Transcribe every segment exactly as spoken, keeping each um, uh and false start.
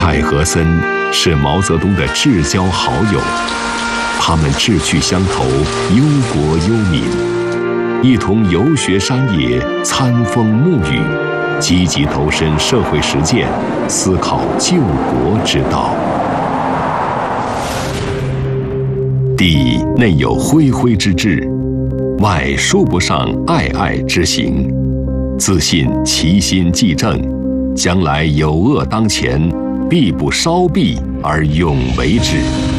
蔡和森是毛泽东的至交好友，他们志趣相投，忧国忧民，一同游学山野，参风沐雨，积极投身社会实践，思考救国之道。帝内有恢恢之志，外说不上爱爱之行，自信其心既正，将来有恶当前，必不稍避而永为之。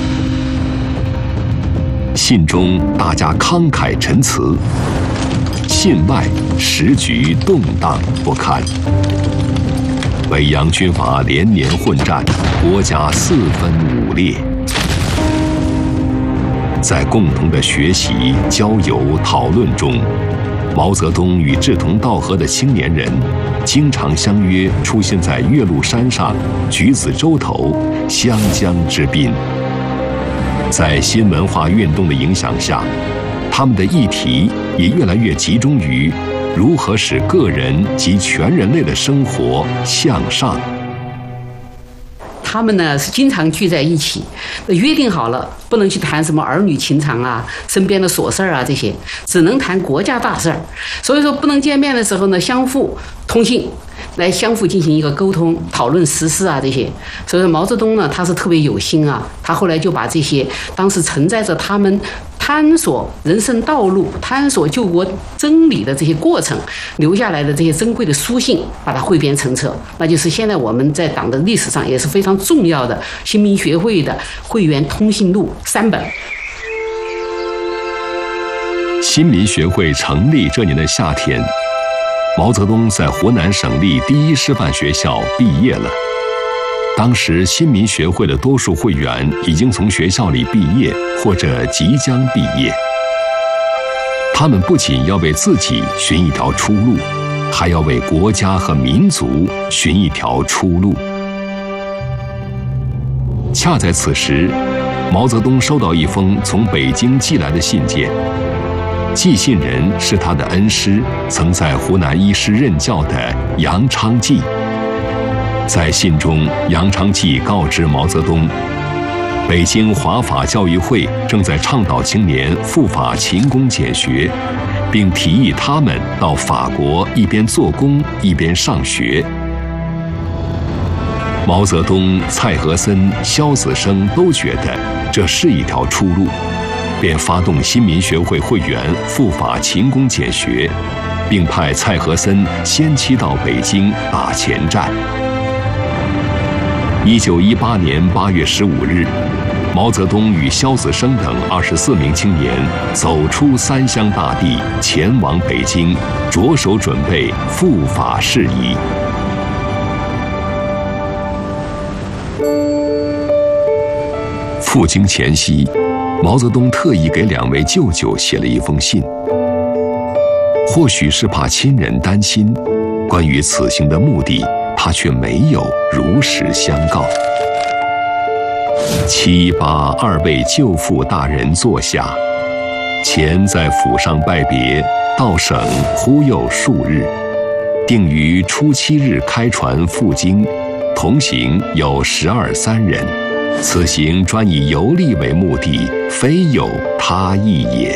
信中大家慷慨陈词，信外时局动荡不堪。北洋军阀连年混战，国家四分五裂。在共同的学习、交友、讨论中，毛泽东与志同道合的青年人经常相约出现在岳麓山上、橘子洲头、湘江之滨。在新文化运动的影响下，他们的议题也越来越集中于如何使个人及全人类的生活向上。 他们呢是经常聚在一起，约定好了不能去谈什么儿女情长啊、身边的琐事啊这些，只能谈国家大事儿。所以说不能见面的时候呢，相互通信，来相互进行一个沟通、讨论时事啊这些。所以说毛泽东呢，他是特别有心啊，他后来就把这些当时承载着他们探索人生道路、探索救国真理的这些过程留下来的这些珍贵的书信，把它汇编成册，那就是现在我们在党的历史上也是非常重要的新民学会的会员通信录三本。 新民学会成立这年的夏天，毛泽东在湖南省立第一师范学校毕业了。当时新民学会的多数会员已经从学校里毕业或者即将毕业，他们不仅要为自己寻一条出路，还要为国家和民族寻一条出路。恰在此时，毛泽东收到一封从北京寄来的信件，寄信人是他的恩师，曾在湖南一师任教的杨昌济。在信中，杨昌济告知毛泽东，北京华法教育会正在倡导青年赴法勤工俭学，并提议他们到法国一边做工一边上学。毛泽东、蔡和森、萧子升都觉得这是一条出路，便发动新民学会会员赴法勤工俭学，并派蔡和森先期到北京打前站。一九一八年八月十五日，毛泽东与萧子升等二十四名青年走出三湘大地，前往北京，着手准备赴法事宜。赴京前夕，毛泽东特意给两位舅舅写了一封信，或许是怕亲人担心，关于此行的目的，他却没有如实相告。七八二位舅父大人坐下，前在府上拜别，到省忽又数日，定于初七日开船赴京，同行有十二三人。此行专以游历为目的，非有他意也。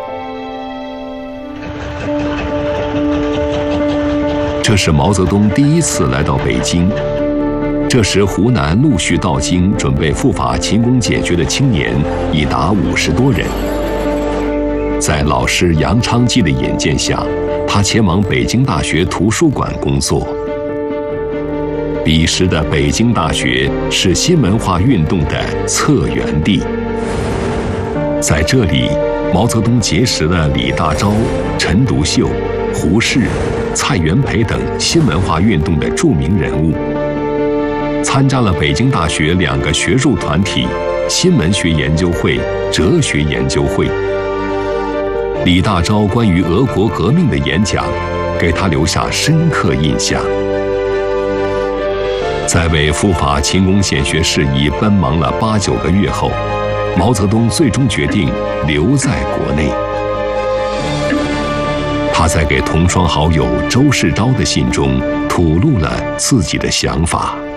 这是毛泽东第一次来到北京。这时湖南陆续到京准备赴法勤工俭学的青年已达五十多人。在老师杨昌济的引荐下，他前往北京大学图书馆工作。彼时的北京大学是新文化运动的策源地，在这里，毛泽东结识了李大钊、陈独秀、胡适、蔡元培等新文化运动的著名人物，参加了北京大学两个学术团体新文学研究会、哲学研究会。李大钊关于俄国革命的演讲，给他留下深刻印象。在为赴法勤工俭学事宜奔忙了八九个月后，毛泽东最终决定留在国内。他在给同窗好友周世钊的信中吐露了自己的想法。